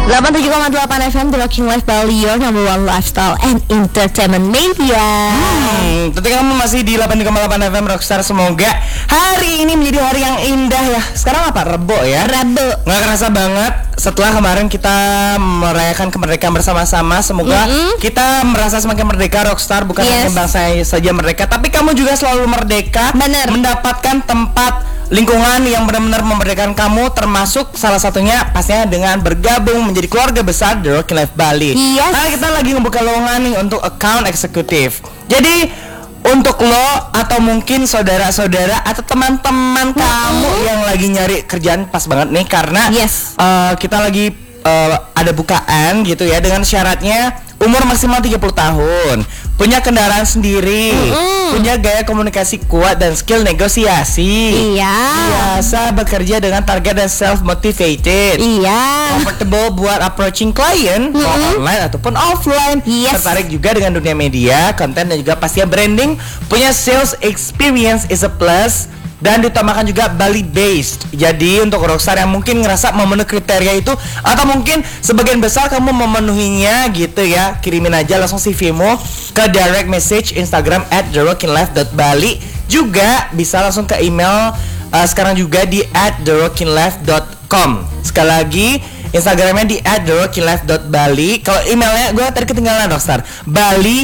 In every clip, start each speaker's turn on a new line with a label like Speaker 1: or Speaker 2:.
Speaker 1: 87,8 FM The Rocking Life Bali, your number one lifestyle and entertainment media.
Speaker 2: Tentunya kamu masih di 8,8 FM Rockstar. Semoga hari ini menjadi hari yang indah ya. Sekarang apa? Rebo ya?
Speaker 1: Rebo.
Speaker 2: Nggak kerasa banget setelah kemarin kita merayakan kemerdekaan bersama-sama. Semoga kita merasa semakin merdeka Rockstar. Bukan hanya bangsa saja merdeka, tapi kamu juga selalu merdeka.
Speaker 1: Bener.
Speaker 2: Mendapatkan tempat lingkungan yang benar-benar memerdekakan kamu, termasuk salah satunya pastinya dengan bergabung menjadi keluarga besar The Rocking Life Bali.
Speaker 1: Yes.
Speaker 2: Nah, kita lagi ngebuka lowongan nih untuk account eksekutif. Jadi untuk lo atau mungkin saudara-saudara atau teman-teman kamu yang lagi nyari kerjaan, pas banget nih karena kita lagi ada bukaan gitu ya, dengan syaratnya umur maksimal 30 tahun, punya kendaraan sendiri, punya gaya komunikasi kuat dan skill negosiasi, biasa bekerja dengan target dan self motivated, comfortable buat approaching client mau online ataupun offline, tertarik juga dengan dunia media, konten dan juga pastinya branding, punya sales experience is a plus, dan ditambahkan juga Bali based. Jadi untuk Rockstar yang mungkin ngerasa memenuhi kriteria itu, atau mungkin sebagian besar kamu memenuhinya gitu ya, kirimin aja langsung CV-mu ke direct message Instagram @therockinglife.bali. Juga bisa langsung ke email sekarang juga di @therockinglife.com. Sekali lagi Instagramnya di @therockinglife.bali. Kalau emailnya gue tadi ketinggalan Rockstar,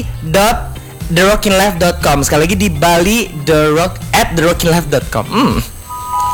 Speaker 2: bali.therockinglife.com. Sekali lagi di bali@therockinglife.com.